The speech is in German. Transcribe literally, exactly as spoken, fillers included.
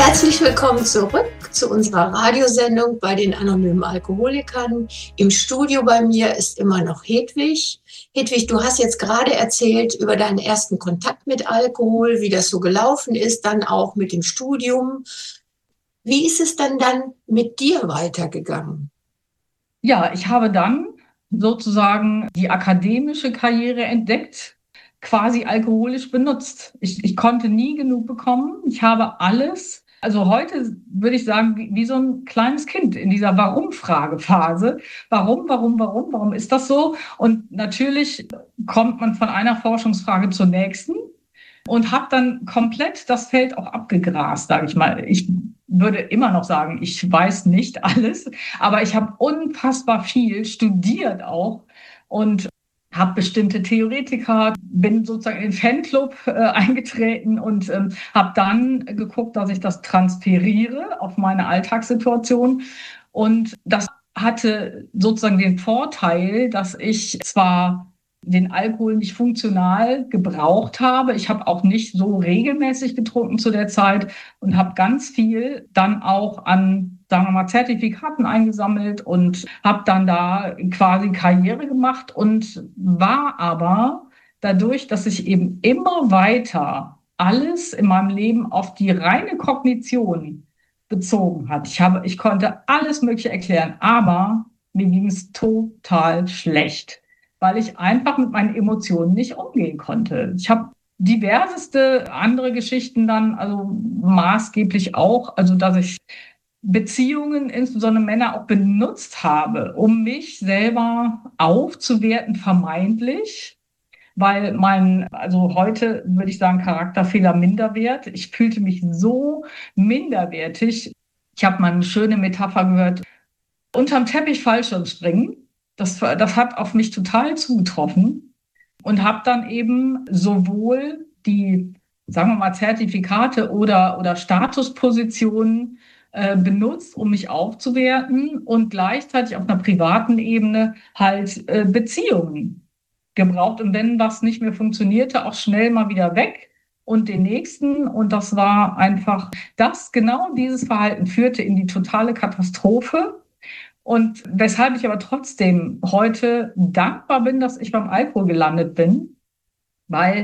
Herzlich willkommen zurück zu unserer Radiosendung bei den anonymen Alkoholikern. Im Studio bei mir ist immer noch Hedwig. Hedwig, du hast jetzt gerade erzählt über deinen ersten Kontakt mit Alkohol, wie das so gelaufen ist, dann auch mit dem Studium. Wie ist es dann dann mit dir weitergegangen? Ja, ich habe dann sozusagen die akademische Karriere entdeckt, quasi alkoholisch benutzt. Ich, ich konnte nie genug bekommen. Ich habe alles, also heute würde ich sagen, wie, wie so ein kleines Kind in dieser Warum-Frage-Phase. Warum, warum, warum, warum ist das so? Und natürlich kommt man von einer Forschungsfrage zur nächsten und habe dann komplett das Feld auch abgegrast, sage ich mal. Ich würde immer noch sagen, ich weiß nicht alles, aber ich habe unfassbar viel studiert auch und habe bestimmte Theoretiker, bin sozusagen in den Fanclub äh, eingetreten und ähm, habe dann geguckt, dass ich das transferiere auf meine Alltagssituation. Und das hatte sozusagen den Vorteil, dass ich zwar den Alkohol nicht funktional gebraucht habe. Ich habe auch nicht so regelmäßig getrunken zu der Zeit und habe ganz viel dann auch an, sagen wir mal, Zertifikaten eingesammelt und habe dann da quasi Karriere gemacht und war aber dadurch, dass ich eben immer weiter alles in meinem Leben auf die reine Kognition bezogen hat. Ich habe, ich konnte alles Mögliche erklären, aber mir ging es total schlecht, weil ich einfach mit meinen Emotionen nicht umgehen konnte. Ich habe diverseste andere Geschichten dann, also maßgeblich auch, also dass ich Beziehungen, insbesondere Männer, auch benutzt habe, um mich selber aufzuwerten, vermeintlich, weil mein, also heute würde ich sagen, Charakterfehler Minderwert. Ich fühlte mich so minderwertig. Ich habe mal eine schöne Metapher gehört, unterm Teppich Fallschirmspringen. Das, das hat auf mich total zugetroffen und habe dann eben sowohl die, sagen wir mal, Zertifikate oder, oder Statuspositionen äh, benutzt, um mich aufzuwerten und gleichzeitig auf einer privaten Ebene halt äh, Beziehungen gebraucht. Und wenn was nicht mehr funktionierte, auch schnell mal wieder weg und den nächsten. Und das war einfach, das, genau dieses Verhalten führte in die totale Katastrophe. Und weshalb ich aber trotzdem heute dankbar bin, dass ich beim Alkohol gelandet bin, weil